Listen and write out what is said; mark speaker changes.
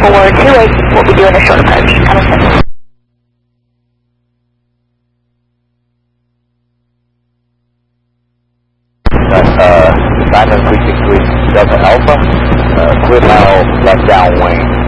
Speaker 1: 428, we'll be doing a short approach. Understood.
Speaker 2: Diamond 363 Delta Alpha, clear now left downwind